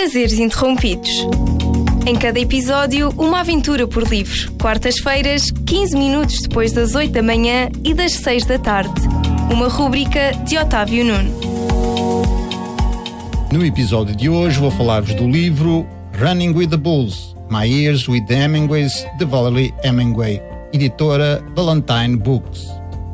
Prazeres Interrompidos. Em cada episódio, uma aventura por livro. Quartas-feiras, 15 minutos depois das 8 da manhã e das 6 da tarde. Uma rúbrica de Otávio Nuno. No episódio de hoje vou falar-vos do livro Running with the Bulls, My Years with the Hemingways, de Valerie Hemingway, editora Ballantine Books.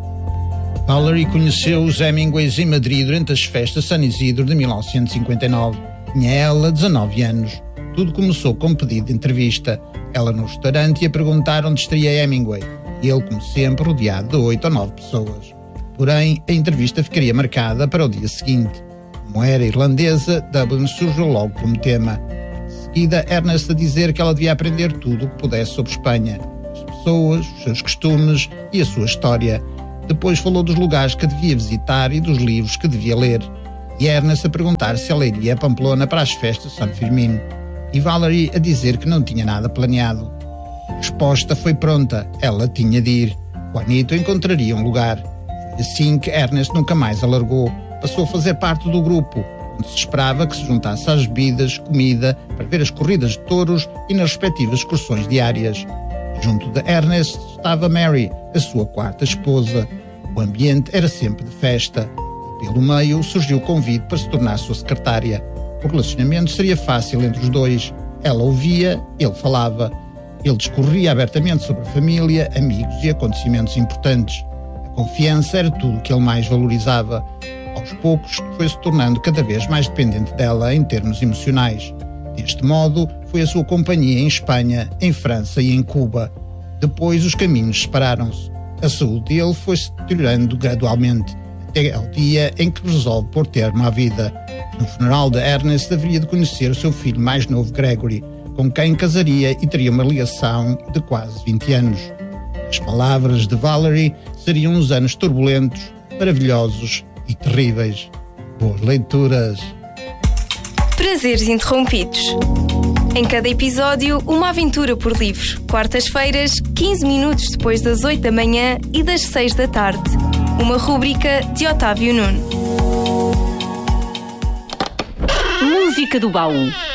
Valerie conheceu os Hemingways em Madrid durante as festas San Isidro de 1959. Tinha ela 19 anos. Tudo começou com um pedido de entrevista. Ela no restaurante ia perguntar onde estaria Hemingway. E ele, como sempre, rodeado de 8 ou 9 pessoas. Porém, a entrevista ficaria marcada para o dia seguinte. Como era irlandesa, Dublin surgiu logo como tema. De seguida, Ernest a dizer que ela devia aprender tudo o que pudesse sobre Espanha. As pessoas, os seus costumes e a sua história. Depois falou dos lugares que devia visitar e dos livros que devia ler. E Ernest a perguntar se ela iria a Pamplona para as festas de San Firmino. E Valerie a dizer que não tinha nada planeado. A resposta foi pronta. Ela tinha de ir. Juanito encontraria um lugar. Foi assim que Ernest nunca mais a largou. Passou a fazer parte do grupo, onde se esperava que se juntasse às bebidas, comida, para ver as corridas de touros e nas respectivas excursões diárias. Junto de Ernest estava Mary, a sua quarta esposa. O ambiente era sempre de festa. E pelo meio surgiu o convite para se tornar sua secretária. O relacionamento seria fácil entre os dois. Ela ouvia, ele falava. Ele discorria abertamente sobre a família, amigos e acontecimentos importantes. A confiança era tudo o que ele mais valorizava. Aos poucos, foi-se tornando cada vez mais dependente dela em termos emocionais. Deste modo, foi a sua companhia em Espanha, em França e em Cuba. Depois, os caminhos separaram-se. A saúde dele foi-se deteriorando gradualmente, até ao dia em que resolve pôr termo à vida. No funeral de Ernest, haveria de conhecer o seu filho mais novo, Gregory, com quem casaria e teria uma ligação de quase 20 anos. As palavras de Valerie seriam uns anos turbulentos, maravilhosos e terríveis. Boas leituras! Prazeres Interrompidos. Em cada episódio, uma aventura por livro. Quartas-feiras, 15 minutos depois das 8 da manhã e das 6 da tarde. Uma rúbrica de Otávio Nuno. Música do baú.